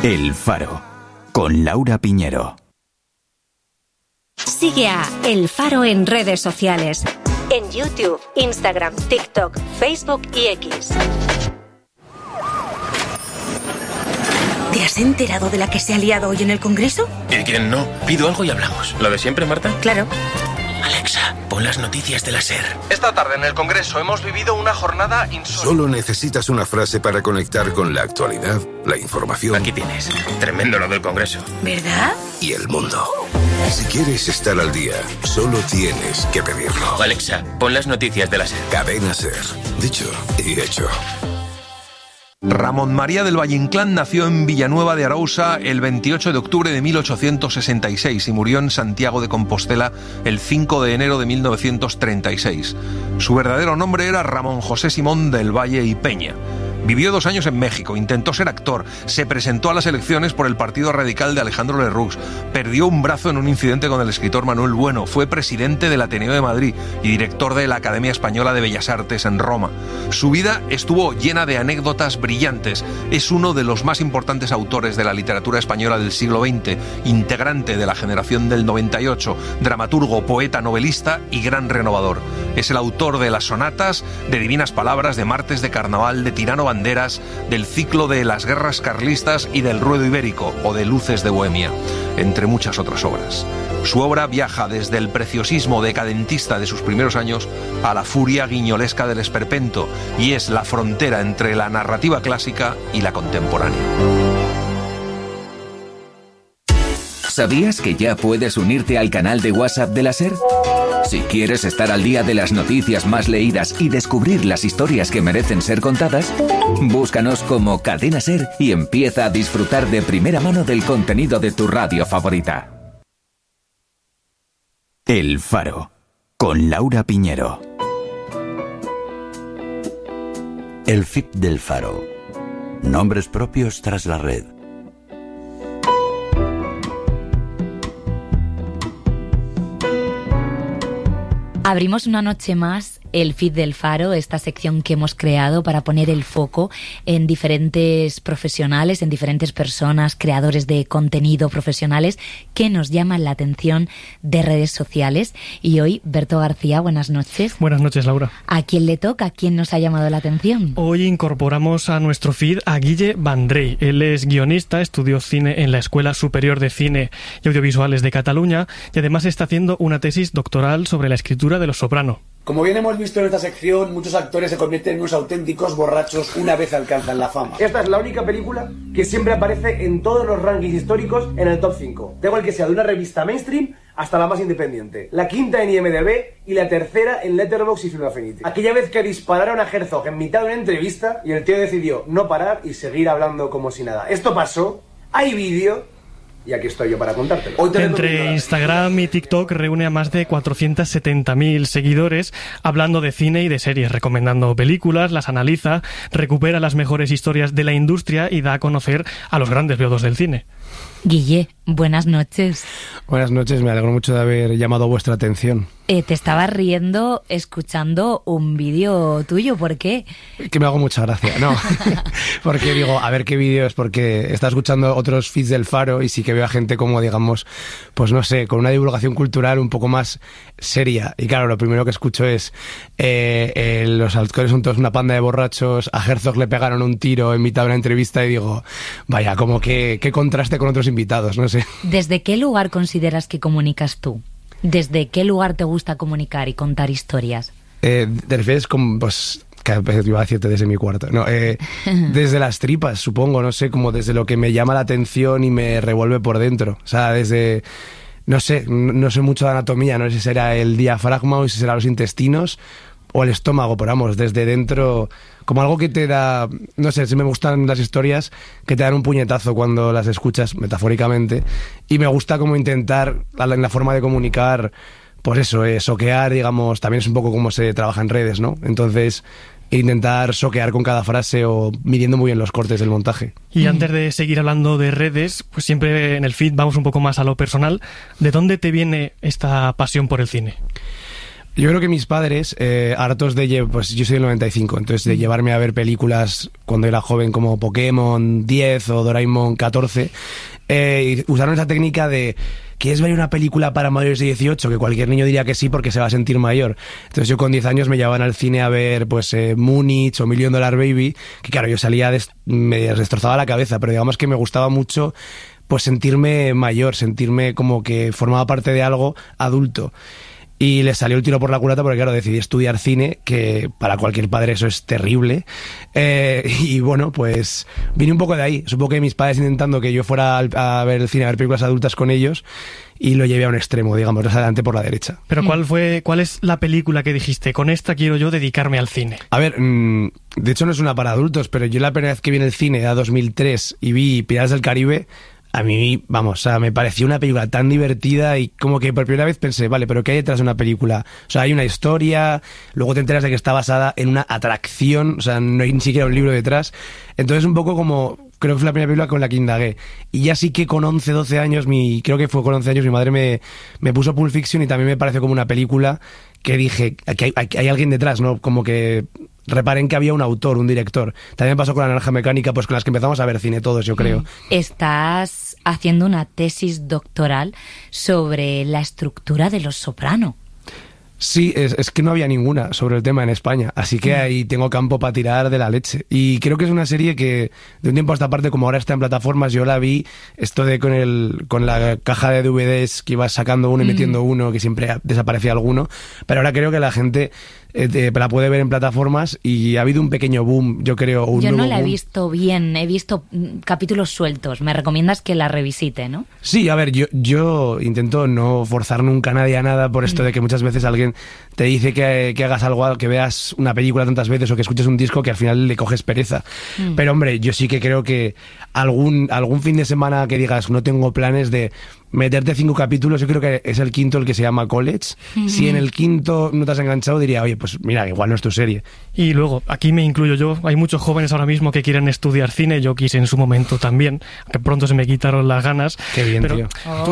El Faro, con Laura Piñero. Sigue a El Faro en redes sociales. En YouTube, Instagram, TikTok, Facebook y X. ¿Te has enterado de la que se ha liado hoy en el Congreso? ¿Y quién no? Pido algo y hablamos. ¿Lo de siempre, Marta? Claro. Alexa, pon las noticias de la SER. Esta tarde en el Congreso hemos vivido una jornada insólita. Solo necesitas una frase para conectar con la actualidad, la información. Aquí tienes. Tremendo lo del Congreso. ¿Verdad? Y el mundo. Si quieres estar al día, solo tienes que pedirlo. Alexa, pon las noticias de la SER. Cadena SER. Dicho y hecho. Ramón María del Valle Inclán nació en Villanueva de Arousa el 28 de octubre de 1866 y murió en Santiago de Compostela el 5 de enero de 1936. Su verdadero nombre era Ramón José Simón del Valle y Peña. Vivió 2 años en México, intentó ser actor, se presentó a las elecciones por el Partido Radical de Alejandro Lerroux, perdió un brazo en un incidente con el escritor Manuel Bueno, fue presidente del Ateneo de Madrid y director de la Academia Española de Bellas Artes en Roma. Su vida estuvo llena de anécdotas brillantes. Es uno de los más importantes autores de la literatura española del siglo XX, integrante de la generación del 98, dramaturgo, poeta, novelista y gran renovador. Es el autor de las sonatas, de Divinas Palabras, de Martes de Carnaval, de Tirano Banderas, del ciclo de las guerras carlistas y del Ruedo Ibérico o de Luces de Bohemia, entre muchas otras obras. Su obra viaja desde el preciosismo decadentista de sus primeros años a la furia guiñolesca del esperpento y es la frontera entre la narrativa clásica y la contemporánea. ¿Sabías que ya puedes unirte al canal de WhatsApp de la SER? Si quieres estar al día de las noticias más leídas y descubrir las historias que merecen ser contadas, búscanos como Cadena SER y empieza a disfrutar de primera mano del contenido de tu radio favorita. El Faro, con Laura Piñero. El FIP del Faro. Nombres propios tras la red. Abrimos una noche más el feed del Faro, esta sección que hemos creado para poner el foco en diferentes profesionales, en diferentes personas, creadores de contenido profesionales que nos llaman la atención de redes sociales. Y hoy, Berto García, buenas noches. Buenas noches, Laura. ¿A quién le toca? ¿A quién nos ha llamado la atención? Hoy incorporamos a nuestro feed a Guille Vendrell. Él es guionista, estudió cine en la Escuela Superior de Cine y Audiovisuales de Cataluña y además está haciendo una tesis doctoral sobre la escritura de Los Soprano. Como bien hemos visto en esta sección, muchos actores se convierten en unos auténticos borrachos una vez alcanzan la fama. Esta es la única película que siempre aparece en todos los rankings históricos en el top 5. Da igual que sea de una revista mainstream hasta la más independiente. La quinta en IMDb y la tercera en Letterboxd y Film Affinity. Aquella vez que dispararon a Herzog en mitad de una entrevista y el tío decidió no parar y seguir hablando como si nada. Esto pasó, hay vídeo. Y aquí estoy yo para contártelo. Entre Instagram y TikTok reúne a más de 470.000 seguidores hablando de cine y de series, recomendando películas, las analiza, recupera las mejores historias de la industria y da a conocer a los grandes viudos del cine. Guille, buenas noches. Buenas noches, me alegro mucho de haber llamado vuestra atención. Te estabas riendo escuchando un vídeo tuyo, ¿por qué? Que me hago mucha gracia, no, porque digo, a ver qué vídeo es, porque estaba escuchando otros feeds del Faro y sí que veo a gente como, digamos, pues no sé, con una divulgación cultural un poco más seria. Y claro, lo primero que escucho es los actores son todos una panda de borrachos, a Herzog le pegaron un tiro en mitad de una entrevista y digo, vaya, como que qué contraste con otros invitados, no sé. ¿Desde qué lugar consideras que comunicas tú? ¿Desde qué lugar te gusta comunicar y contar historias? ¿Te refieres con, pues, que iba a decirte desde mi cuarto? No, desde las tripas, supongo, no sé, como desde lo que me llama la atención y me revuelve por dentro. O sea, desde, no sé, no sé mucho de anatomía, no sé si será el diafragma o si será los intestinos o el estómago, pero vamos, desde dentro, como algo que te da, no sé, si me gustan las historias que te dan un puñetazo cuando las escuchas, metafóricamente, y me gusta como intentar, en la forma de comunicar, pues eso, soquear, digamos, también es un poco como se trabaja en redes, ¿no? Entonces, intentar soquear con cada frase o midiendo muy bien los cortes del montaje. Y antes de seguir hablando de redes, pues siempre en el feed vamos un poco más a lo personal. ¿De dónde te viene esta pasión por el cine? Yo creo que mis padres, hartos de... Pues yo soy del 95, entonces de llevarme a ver películas cuando era joven como Pokémon 10 o Doraemon 14, usaron esa técnica de... ¿Quieres ver una película para mayores de 18? Que cualquier niño diría que sí porque se va a sentir mayor. Entonces yo con 10 años me llevaban al cine a ver pues Múnich o $1 Million Baby, que claro, yo salía, me destrozaba la cabeza, pero digamos que me gustaba mucho pues sentirme mayor, sentirme como que formaba parte de algo adulto. Y les salió el tiro por la culata porque, claro, decidí estudiar cine, que para cualquier padre eso es terrible. Y bueno, pues vine un poco de ahí. Supongo que mis padres intentando que yo fuera a ver el cine, a ver películas adultas con ellos, y lo llevé a un extremo, digamos, más adelante por la derecha. Pero ¿cuál es la película que dijiste? Con esta quiero yo dedicarme al cine. A ver, de hecho no es una para adultos, pero yo la primera vez que vi en el cine era 2003 y vi Piratas del Caribe. A mí, vamos, o sea, me pareció una película tan divertida y como que por primera vez pensé, vale, pero ¿qué hay detrás de una película? O sea, hay una historia, luego te enteras de que está basada en una atracción, o sea, no hay ni siquiera un libro detrás. Entonces un poco como, creo que fue la primera película con la que indagué. Y ya sí que con 11, 12 años, creo que fue con 11 años, mi madre me puso Pulp Fiction y también me pareció como una película que dije, aquí hay alguien detrás, ¿no? Como que... Reparen que había un autor, un director. También pasó con La Naranja Mecánica, pues con las que empezamos a ver cine todos, yo creo. Estás haciendo una tesis doctoral sobre la estructura de Los Soprano. Sí, es que no había ninguna sobre el tema en España, así que ahí tengo campo para tirar de la leche. Y creo que es una serie que de un tiempo a esta parte, como ahora está en plataformas, yo la vi, esto de con la caja de DVDs que ibas sacando uno y metiendo uno, que siempre desaparecía alguno, pero ahora creo que la gente la puede ver en plataformas y ha habido un pequeño boom, yo creo. Yo no la he visto bien, he visto capítulos sueltos. Me recomiendas que la revisite, ¿no? Sí, a ver, yo intento no forzar nunca a nadie a nada por esto de que muchas veces alguien te dice que hagas algo, que veas una película tantas veces o que escuches un disco que al final le coges pereza. Pero hombre, yo sí que creo que algún fin de semana que digas no tengo planes de meterte 5 capítulos, yo creo que es el quinto el que se llama College. Si en el quinto no te has enganchado, diría, oye, pues mira, igual no es tu serie. Y luego, aquí me incluyo yo, hay muchos jóvenes ahora mismo que quieren estudiar cine, yo quise en su momento también, que pronto se me quitaron las ganas. Qué bien, pero tío.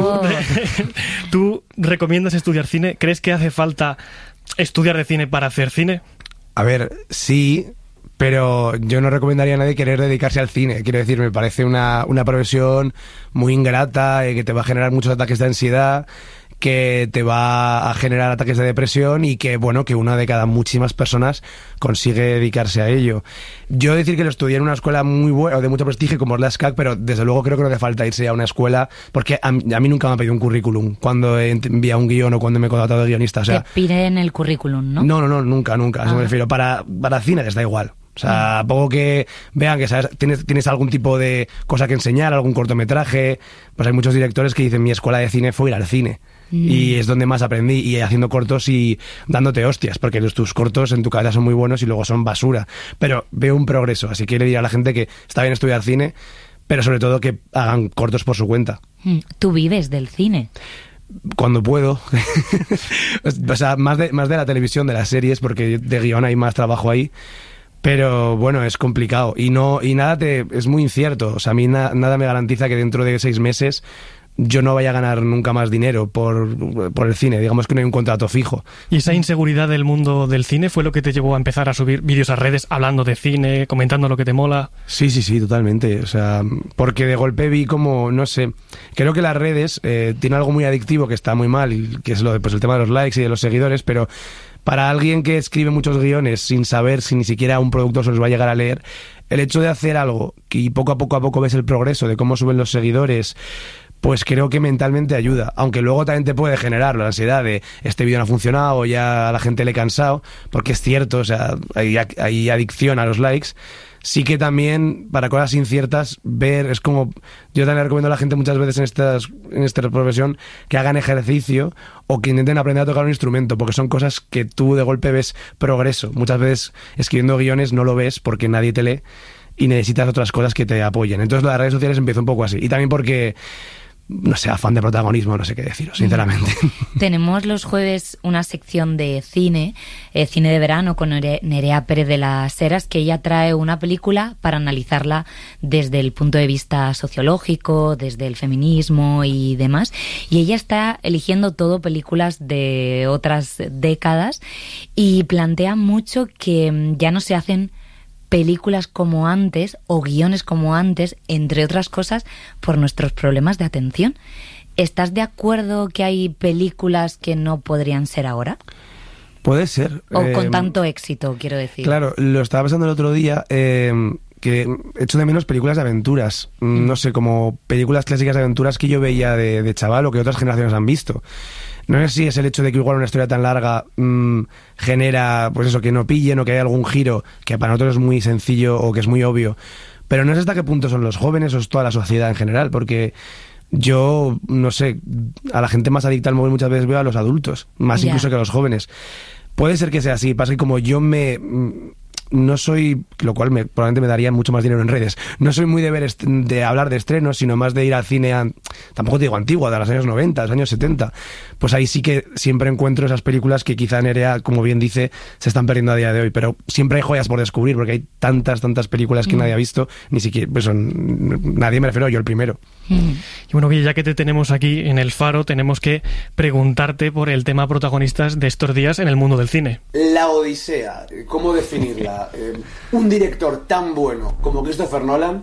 ¿Tú recomiendas estudiar cine? ¿Crees que hace falta estudiar de cine para hacer cine? A ver, sí, pero yo no recomendaría a nadie querer dedicarse al cine. Quiero decir, me parece una profesión muy ingrata, que te va a generar muchos ataques de ansiedad, que te va a generar ataques de depresión y que, bueno, que una de cada muchísimas personas consigue dedicarse a ello. Yo decir que lo estudié en una escuela muy buena, de mucho prestigio, como es la SCAC, pero desde luego creo que no hace falta irse a una escuela, porque a mí nunca me ha pedido un currículum cuando he enviado un guión o cuando me he contratado de guionista. O sea, te piden el currículum, ¿no? No, nunca, a eso me refiero. Para cine les da igual. O sea, poco que vean que sabes, tienes algún tipo de cosa que enseñar, algún cortometraje, pues hay muchos directores que dicen mi escuela de cine fue ir al cine. Y es donde más aprendí, y haciendo cortos y dándote hostias, porque tus cortos en tu cabeza son muy buenos y luego son basura. Pero veo un progreso, así que le diría a la gente que está bien estudiar cine, pero sobre todo que hagan cortos por su cuenta. ¿Tú vives del cine? Cuando puedo. O sea, más de la televisión, de las series, porque de guión hay más trabajo ahí. Pero bueno, es complicado y nada es muy incierto. O sea, a mí nada me garantiza que dentro de 6 meses yo no vaya a ganar nunca más dinero por el cine. Digamos que no hay un contrato fijo. ¿Y esa inseguridad del mundo del cine fue lo que te llevó a empezar a subir vídeos a redes hablando de cine, comentando lo que te mola? Sí, totalmente. O sea, porque de golpe vi como, no sé, creo que las redes tienen algo muy adictivo que está muy mal, y que es lo de, pues, el tema de los likes y de los seguidores, pero para alguien que escribe muchos guiones sin saber si ni siquiera un productor se los va a llegar a leer, el hecho de hacer algo y poco a poco ves el progreso de cómo suben los seguidores, pues creo que mentalmente ayuda, aunque luego también te puede generar la ansiedad de este vídeo no ha funcionado o ya a la gente le he cansado, porque es cierto, o sea, hay adicción a los likes. Sí que también, para cosas inciertas, es como, yo también le recomiendo a la gente muchas veces en esta profesión que hagan ejercicio o que intenten aprender a tocar un instrumento, porque son cosas que tú de golpe ves progreso. Muchas veces escribiendo guiones no lo ves porque nadie te lee y necesitas otras cosas que te apoyen. Entonces las redes sociales empezó un poco así. Y también porque no sé, afán de protagonismo, no sé qué deciros, sinceramente. Tenemos los jueves una sección de cine, cine de verano, con Nerea Pérez de las Heras, que ella trae una película para analizarla desde el punto de vista sociológico, desde el feminismo y demás. Y ella está eligiendo todo películas de otras décadas y plantea mucho que ya no se hacen películas como antes o guiones como antes, entre otras cosas, por nuestros problemas de atención. ¿Estás de acuerdo que hay películas que no podrían ser ahora? Puede ser. O con tanto éxito, quiero decir. Claro, lo estaba pensando el otro día, que echo de menos películas de aventuras. No sé, como películas clásicas de aventuras que yo veía de chaval o que otras generaciones han visto. No sé si es el hecho de que igual una historia tan larga genera, pues eso, que no pillen o que haya algún giro que para nosotros es muy sencillo o que es muy obvio. Pero no sé hasta qué punto son los jóvenes o es toda la sociedad en general, porque yo, no sé, a la gente más adicta al móvil muchas veces veo a los adultos, más incluso que a los jóvenes. Puede ser que sea así, pasa que como yo no soy, lo cual probablemente me daría mucho más dinero en redes, no soy muy de hablar de estrenos, sino más de ir al cine, tampoco te digo antiguo, de los años 90, de los años 70, pues ahí sí que siempre encuentro esas películas que quizá Nerea, como bien dice, se están perdiendo a día de hoy, pero siempre hay joyas por descubrir, porque hay tantas películas que nadie ha visto, ni siquiera, pues nadie, me refiero yo el primero. Y bueno, ya que te tenemos aquí en El Faro, tenemos que preguntarte por el tema protagonistas de estos días en el mundo del cine. La Odisea, ¿cómo definirla? Un director tan bueno como Christopher Nolan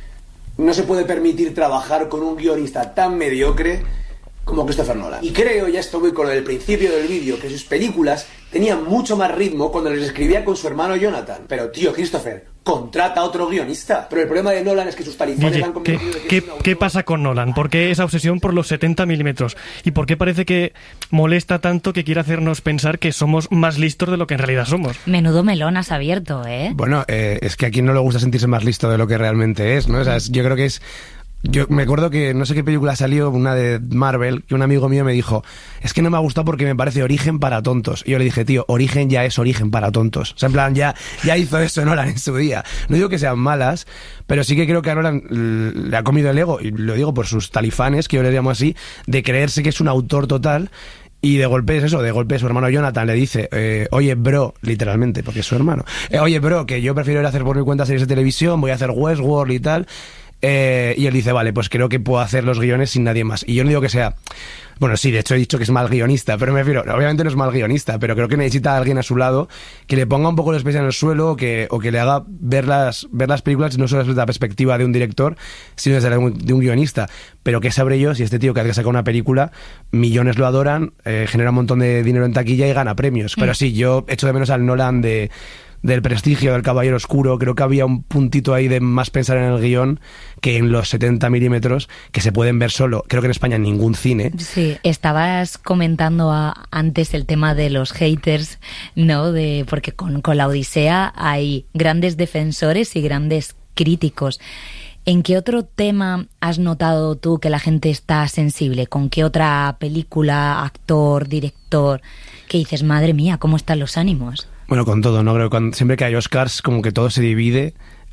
no se puede permitir trabajar con un guionista tan mediocre como Christopher Nolan. Y creo, ya esto voy con lo del principio del vídeo, que sus películas tenían mucho más ritmo cuando les escribía con su hermano Jonathan. Pero tío, Christopher, contrata a otro guionista. Pero el problema de Nolan es que sus tarifones han convencido de que ¿Qué pasa con Nolan? ¿Por qué esa obsesión por los 70 milímetros? ¿Y por qué parece que molesta tanto que quiere hacernos pensar que somos más listos de lo que en realidad somos? Menudo melón has abierto, ¿eh? Bueno, es que a quien no le gusta sentirse más listo de lo que realmente es, ¿no? O sea, yo creo que es... Yo me acuerdo que no sé qué película salió, una de Marvel, que un amigo mío me dijo, es que no me ha gustado porque me parece Origen para tontos. Y yo le dije, tío, Origen ya es Origen para tontos. O sea, en plan, ya hizo eso Nolan en su día. No digo que sean malas, pero sí que creo que a Nolan le ha comido el ego, y lo digo por sus talifanes, que yo les llamo así, de creerse que es un autor total. Y de golpe es eso, de golpe su hermano Jonathan le dice, oye bro, literalmente, porque es su hermano, oye bro, que yo prefiero ir a hacer por mi cuenta series de televisión, voy a hacer Westworld y tal. Y él dice, vale, pues creo que puedo hacer los guiones sin nadie más. Y yo no digo que sea... Bueno, sí, de hecho he dicho que es mal guionista, pero me refiero, obviamente no es mal guionista, pero creo que necesita a alguien a su lado que le ponga un poco los pies en el suelo o que le haga ver las películas no solo desde la perspectiva de un director, sino desde la de un guionista. Pero qué sabré yo si este tío que saca una película, millones lo adoran, genera un montón de dinero en taquilla y gana premios. Pero sí, yo echo de menos al Nolan del Prestigio, del Caballero Oscuro. Creo que había un puntito ahí de más pensar en el guión que en los 70 milímetros que se pueden ver solo, creo que en España en ningún cine. Sí, estabas comentando antes el tema de los haters, ¿no? Porque con la Odisea hay grandes defensores y grandes críticos. ¿En qué otro tema has notado tú que la gente está sensible? ¿Con qué otra película, actor, director, que dices, madre mía, cómo están los ánimos? Bueno, con todo, ¿no? Creo que siempre que hay Oscars, como que todo se divide.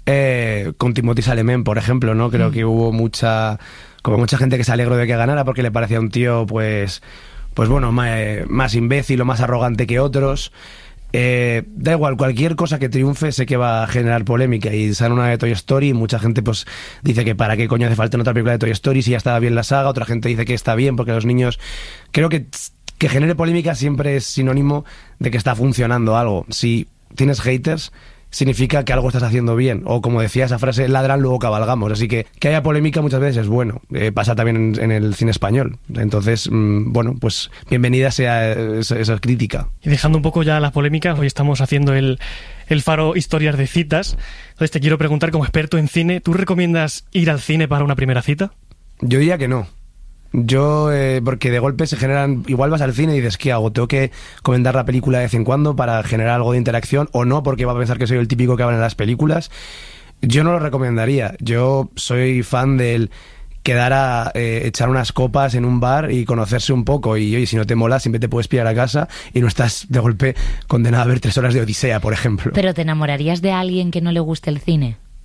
Con Timothée Chalamet, por ejemplo, ¿no? Creo que hubo mucha gente que se alegró de que ganara porque le parecía un tío, pues bueno, más imbécil o más arrogante que otros. Da igual, cualquier cosa que triunfe sé que va a generar polémica, y sale una de Toy Story y mucha gente pues dice que para qué coño hace falta otra película de Toy Story si ya estaba bien la saga, otra gente dice que está bien porque los niños... Creo que genere polémica siempre es sinónimo de que está funcionando algo. Si tienes haters, significa que algo estás haciendo bien, o como decía esa frase, ladran luego cabalgamos, así que haya polémica muchas veces es bueno. Pasa también en el cine español, entonces bueno, pues bienvenida sea esa crítica. Y dejando un poco ya las polémicas, hoy estamos haciendo el Faro Historias de Citas, entonces te quiero preguntar, como experto en cine, ¿tú recomiendas ir al cine para una primera cita? Yo diría que no. Yo, porque de golpe se generan, igual vas al cine y dices, ¿qué hago? ¿Tengo que comentar la película de vez en cuando para generar algo de interacción? ¿O no? Porque va a pensar que soy el típico que habla en las películas. Yo no lo recomendaría. Yo soy fan del quedar a echar unas copas en un bar y conocerse un poco. Y oye, si no te mola, siempre te puedes pillar a casa y no estás de golpe condenado a ver 3 horas de Odisea, por ejemplo. ¿Pero te enamorarías de alguien que no le guste el cine?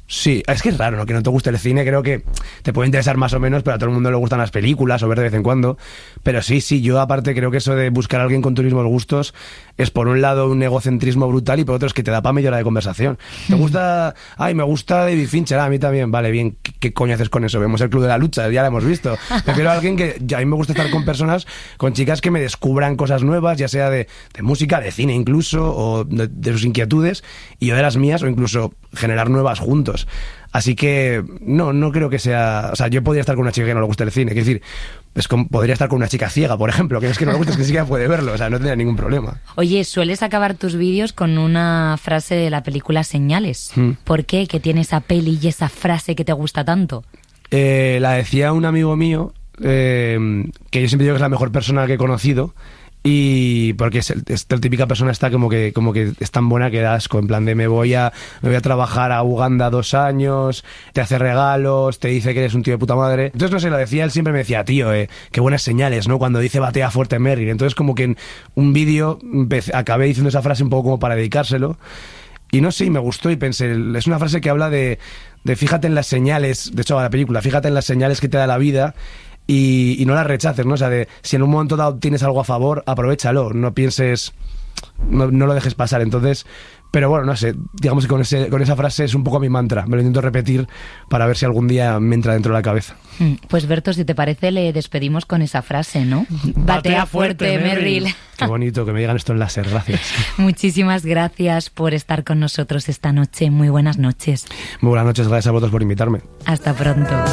Sí, es que es raro, ¿no? Que no te guste el cine, creo que te puede interesar más o menos, pero a todo el mundo le gustan las películas o ver de vez en cuando. Pero sí, yo aparte creo que eso de buscar a alguien con tus mismos gustos es por un lado un egocentrismo brutal y por otro es que te da para media hora de conversación. ¿Te gusta? Ay, me gusta David Fincher, a mí también. Vale, bien, ¿qué coño haces con eso? Vemos el Club de la Lucha, ya lo hemos visto. Prefiero a alguien que... A mí me gusta estar con personas, con chicas que me descubran cosas nuevas, ya sea de música, de cine incluso, o de sus inquietudes, y yo de las mías, o incluso generar nuevas juntos. Así que no creo que sea... O sea, yo podría estar con una chica que no le guste el cine. Es decir, podría estar con una chica ciega, por ejemplo, que es que no le gusta, es que ni siquiera puede verlo. O sea, no tendría ningún problema. Oye, sueles acabar tus vídeos con una frase de la película Señales. ¿Por qué? ¿Qué tiene esa peli y esa frase que te gusta tanto? La decía un amigo mío, que yo siempre digo que es la mejor persona que he conocido. Y porque es la típica persona está como que es tan buena que da asco, en plan de me voy a trabajar a Uganda 2 años, te hace regalos, te dice que eres un tío de puta madre. Entonces no sé, lo decía, él siempre me decía, tío, qué buenas señales, ¿no? Cuando dice batea fuerte Merrill. Entonces como que en un vídeo acabé diciendo esa frase un poco como para dedicárselo. Y no sé, y me gustó y pensé, es una frase que habla de fíjate en las señales, de hecho a la película, fíjate en las señales que te da la vida. Y no las rechaces, ¿no? O sea, si en un momento dado tienes algo a favor, aprovéchalo, no pienses, no lo dejes pasar. Entonces, pero bueno, no sé, digamos que con esa frase es un poco mi mantra, me lo intento repetir para ver si algún día me entra dentro de la cabeza. Pues Berto, si te parece, le despedimos con esa frase, ¿no? Batea fuerte, Merrill. Qué bonito que me digan esto en láser, gracias. Muchísimas gracias por estar con nosotros esta noche, muy buenas noches. Muy buenas noches, gracias a vosotros por invitarme. Hasta pronto.